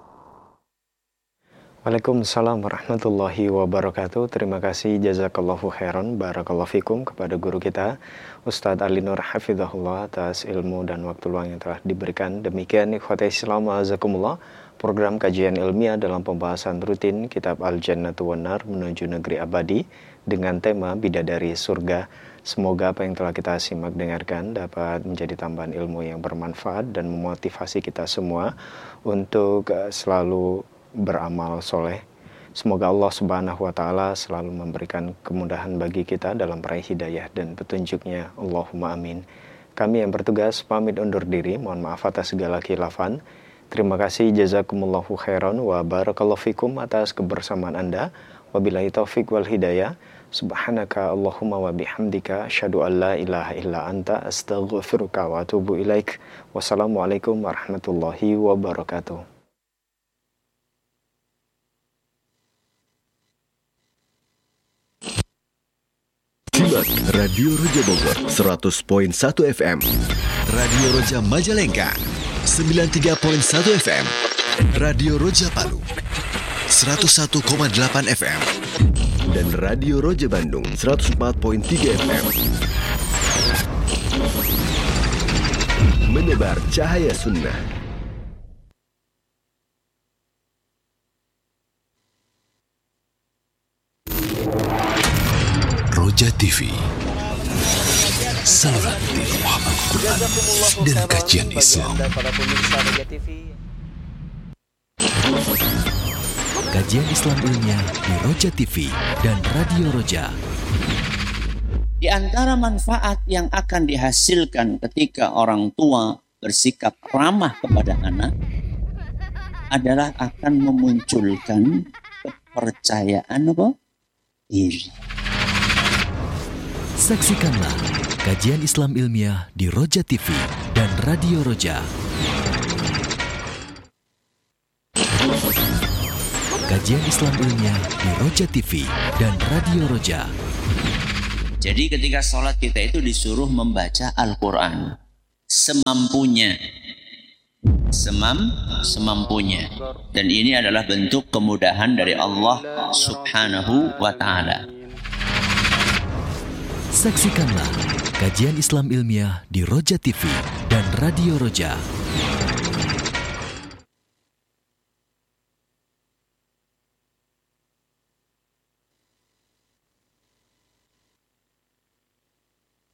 Waalaikumsalam warahmatullahi wabarakatuh. Terima kasih jazakallahu khairan barakallahu fikum kepada guru kita Ustadz Ali Nur Hafizahullah atas ilmu dan waktu luang yang telah diberikan. Demikian ikhwatai Islam azakumullah, program kajian ilmiah dalam pembahasan rutin kitab Al-Jannatu wan Nar menuju negeri abadi dengan tema Bidadari Surga. Semoga apa yang telah kita simak dengarkan dapat menjadi tambahan ilmu yang bermanfaat dan memotivasi kita semua untuk selalu beramal soleh. Semoga Allah Subhanahu wa taala selalu memberikan kemudahan bagi kita dalam meraih hidayah dan petunjuknya. Allahumma amin. Kami yang bertugas pamit undur diri. Mohon maaf atas segala khilafan. Terima kasih, jazakumullahu khairan wa barakallahu fikum atas kebersamaan Anda. Wabillahi taufik wal hidayah. Subhanaka Allahumma wa bihamdika asyhadu an la ilaha illa anta astaghfiruka wa atubu ilaik. Wassalamualaikum warahmatullahi wabarakatuh. Simak Radio Roja Bogor seratus koma satu F M, Radio Roja Majalengka sembilan puluh tiga koma satu F M, Radio Roja Palu seratus satu koma delapan F M, dan Radio Roja Bandung seratus empat koma tiga F M. Menebar cahaya sunnah. Roja T V, saluran tilah Al-Quran dan kajian Islam. Kajian Islam ilmiah di Roja T V dan Radio Roja. Di antara manfaat yang akan dihasilkan ketika orang tua bersikap ramah kepada anak adalah akan memunculkan kepercayaan apa? Diri. Saksikanlah kajian Islam ilmiah di Roja T V dan Radio Roja. Kajian Islam ilmiah di Roja T V dan Radio Roja. Jadi ketika sholat kita itu disuruh membaca Al-Quran semampunya, semam semampunya, dan ini adalah bentuk kemudahan dari Allah Subhanahu wa Ta'ala. Saksikanlah kajian Islam ilmiah di Roja T V dan Radio Roja.